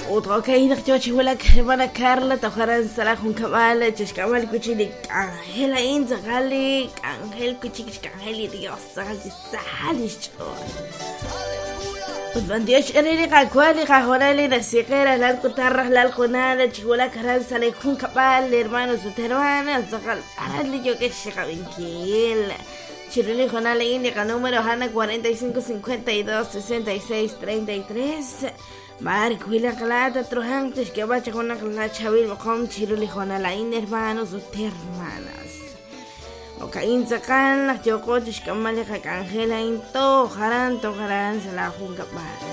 Otra yo chihuela hermana Carla, tojaran sala con cabal, chescamal cuchili, Angela Inza Gali, Angel cuchich, Angel y Dios, Salish. Pues bandioch erili cacuali, cajorali, la siguera, la alcotarra, la alconada, chihuela caran sale con cabal, hermanos de hermanas, Arali yo que llega vinquil. Chiruli Jonala Indica número Hanna 45 52 66 33. Mark William Calata Trojantes que bacha con la Chavil Bocom Chiruli Jonala Indica hermanos o hermanas. Ocaín sacan las chocotes que malija Angela Into Jaran Tojaran se la junca.